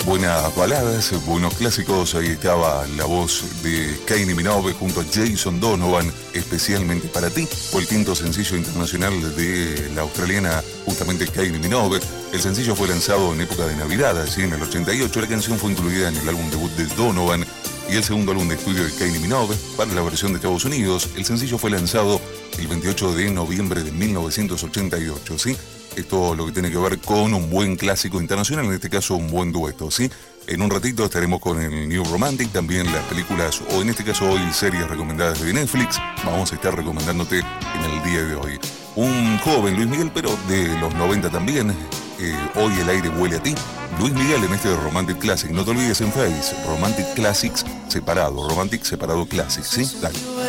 Buenas baladas, buenos clásicos. Ahí estaba la voz de Kylie Minogue junto a Jason Donovan, especialmente para ti. Fue el quinto sencillo internacional de la australiana, justamente Kylie Minogue. El sencillo fue lanzado en época de Navidad, así en el 88. La canción fue incluida en el álbum debut de Donovan y el segundo álbum de estudio de Kylie Minogue para la versión de Estados Unidos. El sencillo fue lanzado el 28 de noviembre de 1988, ¿sí? Esto lo que tiene que ver con un buen clásico internacional, en este caso un buen dueto, ¿sí? En un ratito estaremos con el New Romantic, también las películas, o en este caso hoy series recomendadas de Netflix. Vamos a estar recomendándote en el día de hoy. Un joven Luis Miguel, pero de los 90 también. Hoy el aire huele a ti. Luis Miguel en este Romantic Classic. No te olvides en Face, Romantic Classics separado, Romantic separado Classics, ¿sí? Dale.